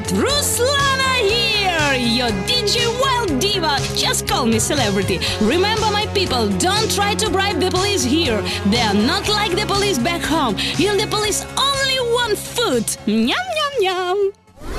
Ruslana here, your DJ Wild Diva. Just call me celebrity. Remember, my people, don't try to bribe the police here. They are not like the police back home. Here the police only want food. Nyam, nyam, nyam.